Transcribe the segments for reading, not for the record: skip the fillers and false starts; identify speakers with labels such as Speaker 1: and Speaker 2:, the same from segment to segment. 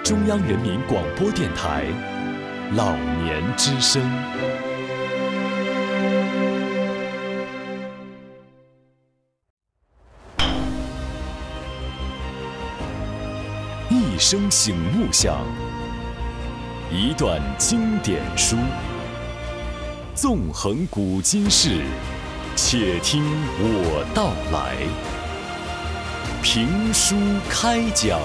Speaker 1: 中央人民广播电台老年之声。一声醒目响，一段经典书，纵横古今事，且听我道来。评书开讲。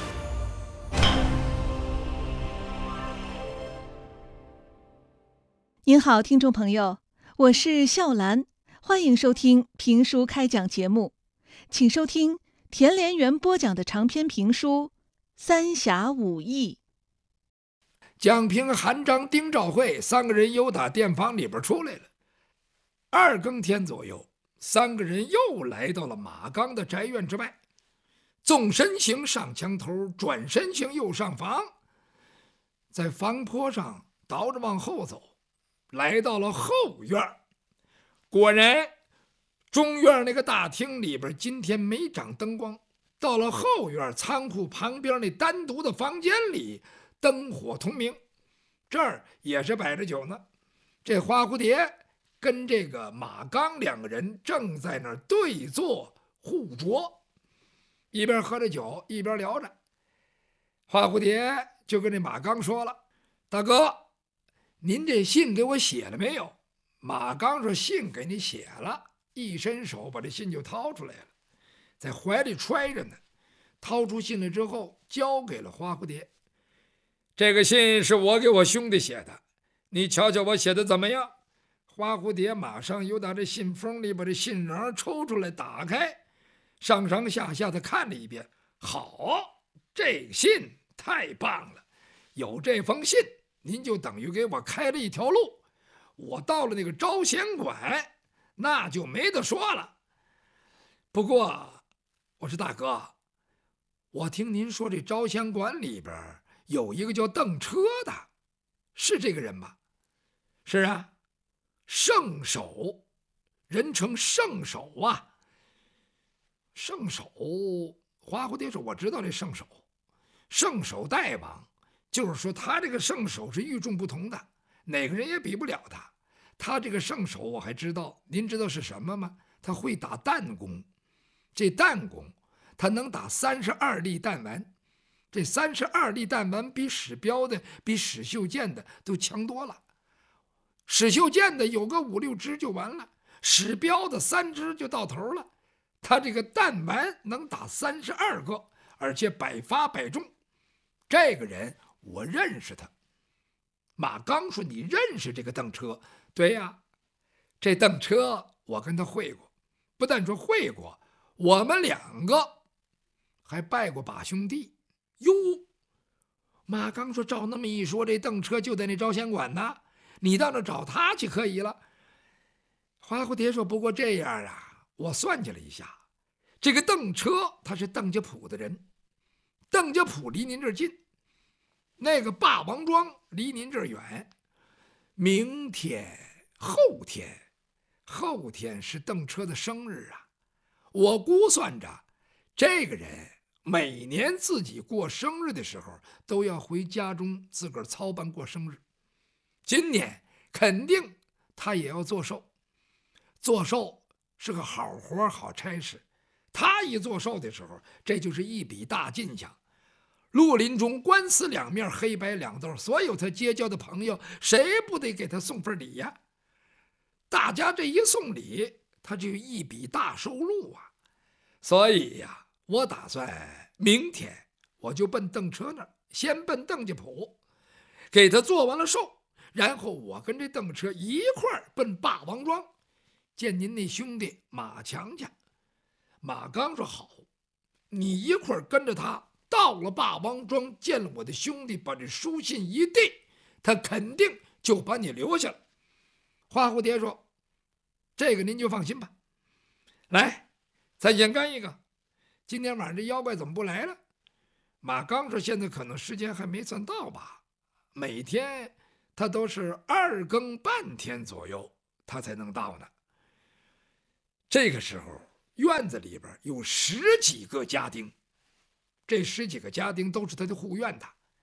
Speaker 2: 您好，听众朋友，我是笑兰，欢迎收听评书开讲节目，请收听田连元播讲的长篇评书《三侠五义》。
Speaker 3: 蒋平、韩章、丁兆会三个人又打店房里边出来了。2更天左右，三个人又来到了马刚的宅院之外，纵身行上墙头，转身行又上房，在房坡上倒着往后走，来到了后院。果然中院那个大厅里边今天没长灯光，到了后院仓库旁边那单独的房间里灯火通明，这儿也是摆着酒呢。这花蝴蝶跟这个马刚两个人正在那儿对坐互酌，一边喝着酒一边聊着。花蝴蝶就跟这马刚说了：“大哥，您这信给我写了没有？”马刚说：“信给你写了。”一伸手把这信就掏出来了，在怀里揣着呢。掏出信来之后交给了花蝴蝶：“这个信是我给我兄弟写的，你瞧瞧我写的怎么样？”花蝴蝶马上又打这信封里把这信瓤抽出来打开，上上下下的看了一遍。好，这个信太棒了，有这封信您就等于给我开了一条路，我到了那个招贤馆那就没得说了。不过我说大哥，我听您说这招贤馆里边有一个叫邓车的，是这个人吧？是啊，圣手，人称圣手啊。圣手，花蝴蝶说：“我知道这圣手，圣手大王，就是说他这个圣手是与众不同的，哪个人也比不了他。他这个圣手我还知道，您知道是什么吗？他会打弹弓，这弹弓他能打32粒弹丸，这32粒弹丸比史彪的、比史秀健的都强多了。史秀健的有个5、6支就完了，史彪的3支就到头了。他这个弹丸能打32个，而且百发百中。这个人我认识他。”马刚说：“你认识这个邓车？”“对呀，这邓车我跟他会过，不但说会过，我们2个还拜过把兄弟。”哟，马刚说：“照那么一说，这邓车就在那招贤馆呢，你到那找他去可以了。”花蝴蝶说：“不过这样啊，我算计了一下，这个邓车他是邓家堡的人，邓家堡离您这儿近，那个霸王庄离您这儿远。明天、后天是邓车的生日啊，我估算着这个人每年自己过生日的时候都要回家中自个儿操办过生日。今年肯定他也要做寿，做寿是个好活好差事，他一做寿的时候，这就是一笔大进项。绿林中官司两面，黑白两道，所有他结交的朋友，谁不得给他送份礼呀？大家这一送礼，他就有一笔大收入啊。所以呀，我打算明天我就奔邓车那儿，先奔邓家堡，给他做完了寿，然后我跟这邓车一块儿奔霸王庄，见您那兄弟马强去。马刚说：“好，你一块儿跟着他到了霸王庄，见了我的兄弟，把这书信一递，他肯定就把你留下了。”花蝴蝶说：“这个您就放心吧。来，咱先干一个。今天晚上这妖怪怎么不来了？”马刚说：“现在可能时间还没算到吧，每天他都是2更半天左右他才能到呢。”这个时候院子里边有10几个家丁，这10几个家丁都是他的护院的，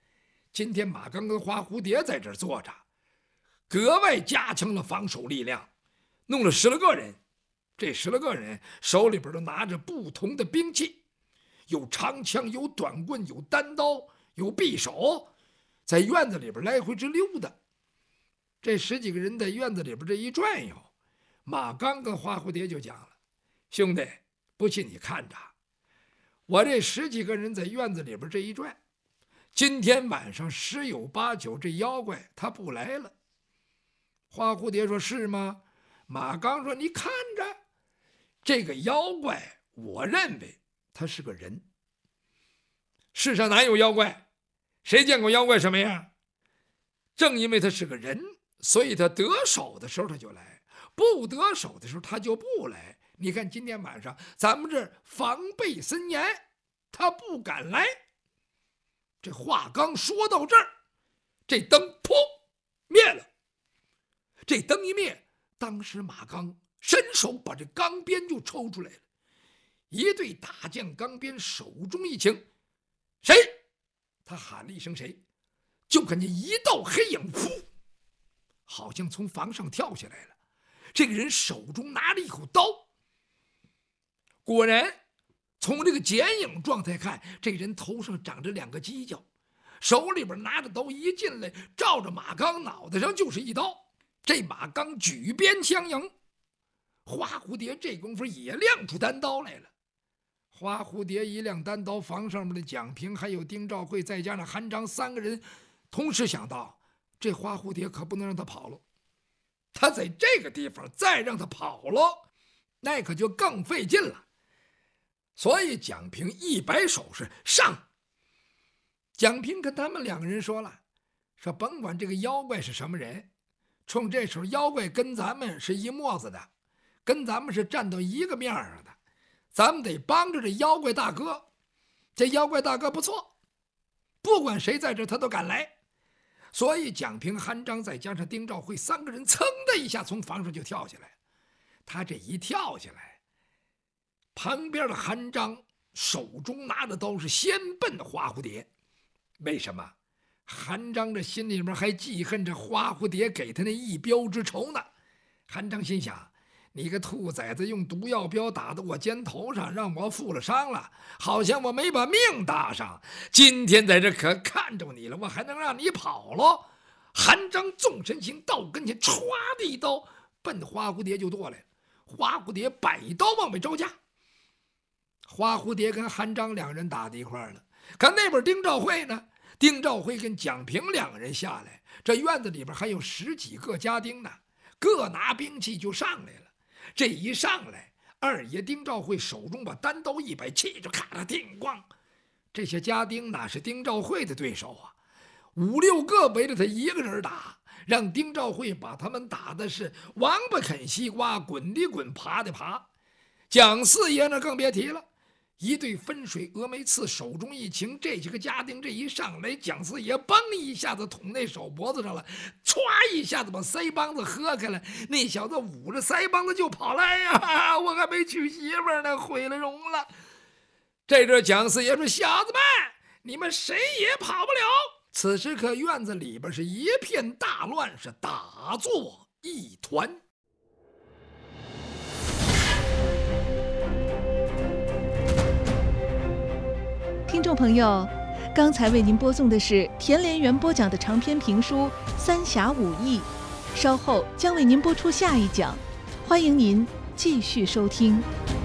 Speaker 3: 今天马刚跟花蝴蝶在这儿坐着，格外加强了防守力量，弄了10来个人。这10来个人手里边都拿着不同的兵器，有长枪，有短棍，有单刀，有匕首，在院子里边来回直溜达。这10几个人在院子里边这一转悠，马刚跟花蝴蝶就讲了：“兄弟，不信你看着，我这10几个人在院子里边这一转，今天晚上10有8九这妖怪他不来了。”花蝴蝶说：“是吗？”马刚说：“你看着，这个妖怪，我认为他是个人。世上哪有妖怪？谁见过妖怪什么样？正因为他是个人，所以他得手的时候他就来，不得手的时候他就不来。你看今天晚上咱们这防备森严，他不敢来。”这话刚说到这儿，这灯噗灭了。这灯一灭，当时马刚伸手把这钢鞭就抽出来了。一对大将钢鞭手中一擎，谁？他喊了一声谁，就看见一道黑影，噗，好像从房上跳下来了。这个人手中拿着一口刀，果然从这个剪影状态看，这人头上长着2个犄角，手里边拿着刀，一进来照着马刚脑袋上就是一刀。这马刚举鞭相迎，花蝴蝶这功夫也亮出单刀来了。花蝴蝶一亮单刀，房上面的蒋平还有丁兆会再加上韩章3个人同时想到，这花蝴蝶可不能让他跑了。他在这个地方再让他跑了，那可就更费劲了。所以蒋平一摆手是上。蒋平跟他们2个人说了，说甭管这个妖怪是什么人，冲这时候妖怪跟咱们是一模子的，跟咱们是站到一个面上的，咱们得帮着这妖怪大哥。这妖怪大哥不错，不管谁在这他都敢来。所以蒋平、韩章再加上丁兆会3个人噌的一下从房上就跳下来。他这一跳下来，旁边的韩章手中拿的刀是先奔花蝴蝶。为什么？韩章这心里面还记恨着花蝴蝶给他那一镖之仇呢。韩章心想，你个兔崽子，用毒药镖打到我肩头上，让我负了伤了，好像我没把命搭上。今天在这可看着你了，我还能让你跑了？韩章纵身行，到跟前歘的一刀奔花蝴蝶就剁来了。花蝴蝶摆刀往外招架，花蝴蝶跟韩章2人打在一块儿了。看那边丁兆会呢，丁兆会跟蒋平2个人下来，这院子里边还有10几个家丁呢，各拿兵器就上来了。这一上来，二爷丁兆会手中把单刀一摆，气就咔啦叮咣。这些家丁哪是丁兆会的对手啊？5、6个围着他一个人打，让丁兆会把他们打的是王八啃西瓜，滚的滚，爬的爬。蒋四爷那更别提了，一对分水峨眉刺手中一擎，这几个家丁这一上来，蒋四爷嘣一下子捅那手脖子上了，歘一下子把腮帮子喝开了。那小子捂着腮帮子就跑来呀，我还没娶媳妇呢，毁了容了。这阵蒋四爷说：“小子们，你们谁也跑不了。”此时可院子里边是一片大乱，是打作一团。
Speaker 2: 听众朋友，刚才为您播送的是田连元播讲的长篇评书《三侠五义》，稍后将为您播出下一讲，欢迎您继续收听。